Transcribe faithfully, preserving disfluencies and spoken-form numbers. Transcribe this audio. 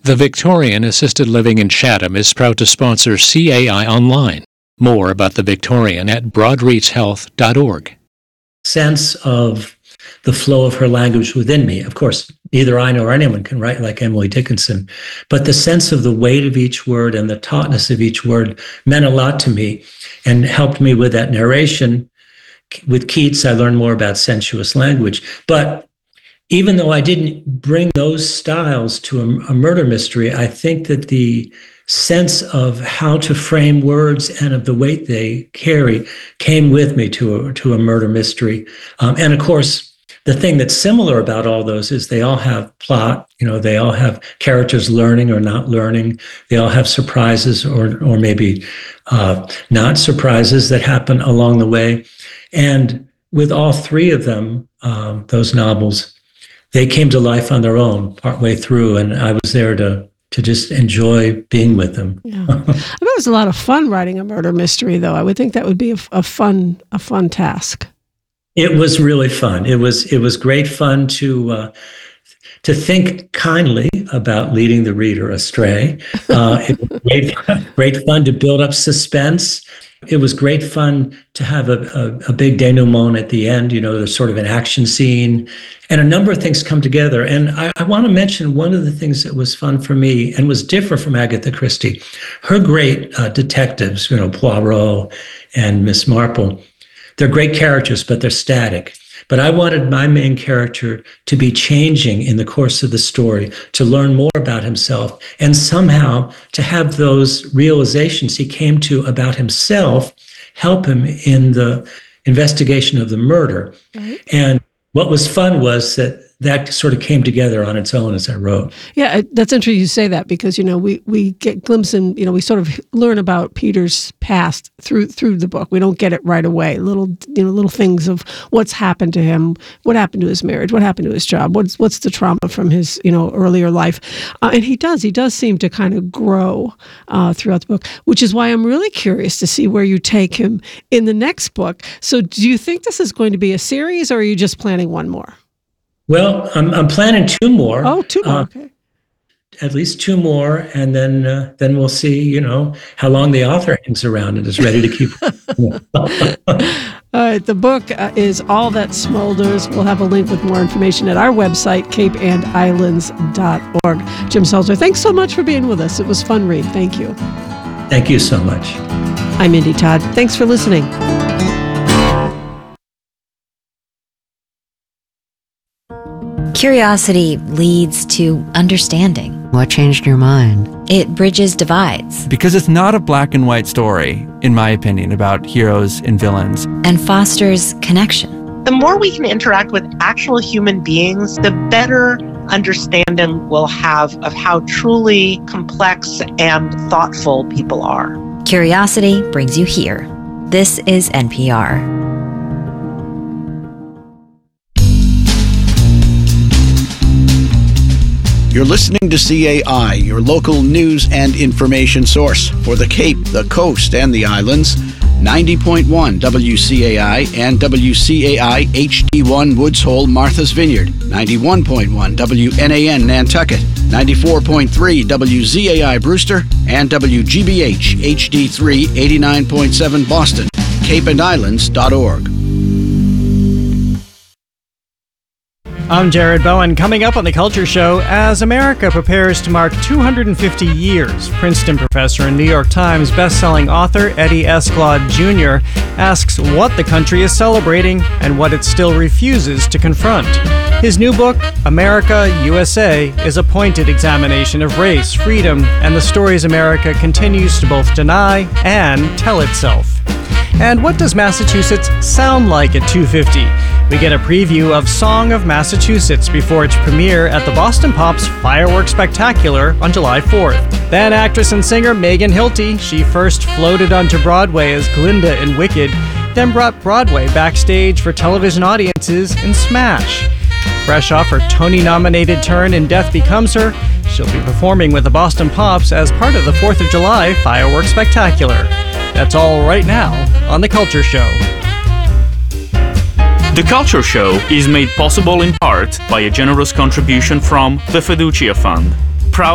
The Victorian Assisted Living in Chatham is proud to sponsor C A I Online. More about the Victorian at broadreach health dot org. Sense of the flow of her language within me. Of course, neither I nor anyone can write like Emily Dickinson, but the sense of the weight of each word and the tautness of each word meant a lot to me and helped me with that narration. With Keats, I learned more about sensuous language. But even though I didn't bring those styles to a, a murder mystery, I think that the sense of how to frame words and of the weight they carry came with me to a, to a murder mystery. Um, and of course, the thing that's similar about all those is they all have plot. You know, they all have characters learning or not learning. They all have surprises or or maybe uh, not surprises that happen along the way. And with all three of them, um, those novels, they came to life on their own partway through, and I was there to to just enjoy being with them. Yeah. I bet it was a lot of fun writing a murder mystery, though. I would think that would be a, a fun a fun task. It was really fun. It was it was great fun to uh, to think kindly about leading the reader astray. Uh, it was great, great fun to build up suspense. It was great fun to have a, a, a big denouement at the end. You know, there's sort of an action scene, and a number of things come together. And I, I want to mention one of the things that was fun for me and was different from Agatha Christie. Her great uh, detectives, you know, Poirot and Miss Marple, they're great characters, but they're static. But I wanted my main character to be changing in the course of the story, to learn more about himself, and somehow to have those realizations he came to about himself help him in the investigation of the murder. Right. And what was fun was that that sort of came together on its own as I wrote. Yeah, that's interesting you say that because, you know, we, we get glimpses and, you know, we sort of learn about Peter's past through through the book. We don't get it right away. Little, you know, little things of what's happened to him, what happened to his marriage, what happened to his job, what's what's the trauma from his, you know, earlier life. Uh, and he does, he does seem to kind of grow uh, throughout the book, which is why I'm really curious to see where you take him in the next book. So do you think this is going to be a series or are you just planning one more? Well, I'm I'm planning two more. Oh, two more. Uh, okay. At least two more, and then uh, then we'll see. You know how long the author hangs around and is ready to keep. All right. The book uh, is All That Smolders. We'll have a link with more information at our website, cape and islands dot org. Jim Selzer, thanks so much for being with us. It was fun read. Thank you. Thank you so much. I'm Mindy Todd. Thanks for listening. Curiosity leads to understanding. What changed your mind? It bridges divides. Because it's not a black and white story, in my opinion, about heroes and villains. And fosters connection. The more we can interact with actual human beings, the better understanding we'll have of how truly complex and thoughtful people are. Curiosity brings you here. This is N P R. You're listening to C A I, your local news and information source for the Cape, the Coast, and the Islands. ninety point one W C A I and W C A I H D one Woods Hole, Martha's Vineyard. ninety-one point one W N A N Nantucket. ninety-four point three W Z A I Brewster. And W G B H H D three eighty-nine point seven Boston. cape and islands dot org. I'm Jared Bowen. Coming up on The Culture Show, as America prepares to mark two hundred fifty years, Princeton professor and New York Times bestselling author Eddie Esclade Junior asks what the country is celebrating and what it still refuses to confront. His new book, America, U S A, is a pointed examination of race, freedom, and the stories America continues to both deny and tell itself. And what does Massachusetts sound like at two fifty? We get a preview of Song of Massachusetts before its premiere at the Boston Pops Fireworks Spectacular on July fourth. Then actress and singer Megan Hilty, she first floated onto Broadway as Glinda in Wicked, then brought Broadway backstage for television audiences in Smash. Fresh off her Tony-nominated turn in Death Becomes Her, she'll be performing with the Boston Pops as part of the fourth of July Fireworks Spectacular. That's all right now on The Culture Show. The Culture Show is made possible in part by a generous contribution from the Fiducia Fund.